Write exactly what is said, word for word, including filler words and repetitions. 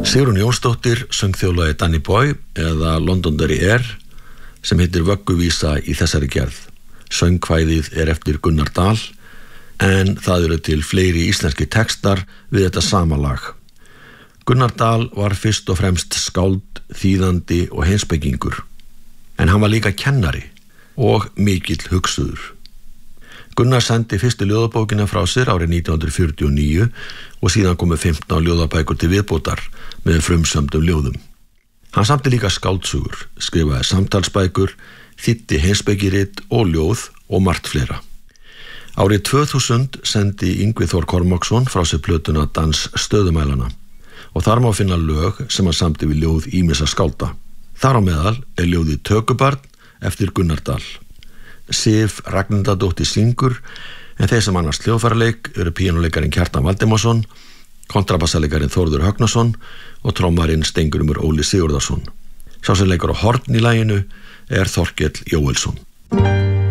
Sigrún Jónsdóttir söng þjóðlagið Danny Boy eða Londonderry Air sem heitir Vögguvísa í þessari gerð. Söngkvæðið er eftir Gunnar Dahl en það eru til fleiri íslenski textar við þetta sama lag. Gunnar Dahl var fyrst og fremst skáld, þýðandi og heimspekingur en hann var líka kennari og mikill hugsuður. Gunnar sendi fyrstu ljóðabókina frá sér árið nítján hundruð fjörutíu og níu og síðan komu fimmtán ljóðabækur til viðbótar með frumsömdum ljóðum. Hann samti líka skáldsögur, skrifaði samtalsbækur, þýddi heimspekirit og ljóð og margt fleira. Árið tvö þúsund sendi Yngvi Þór Kormáksson frá sér plötuna Dans stöðumælana og þar má finna lög sem hann samti við ljóð ýmissa skálda. Þar á meðal er ljóðið Tökubarn eftir Gunnar Dahl. Sif Ragnhildardóttir syngur en þeir sem annars hljóðfæraleik eru píanóleikarin Kjartan Valdimarsson, kontrabassaleikarin Þórður Högnason og trommarinn Steingrímur Óli Sigurðarson. Sá sem leikur á horn í laginu er Þorkell Jóelsson.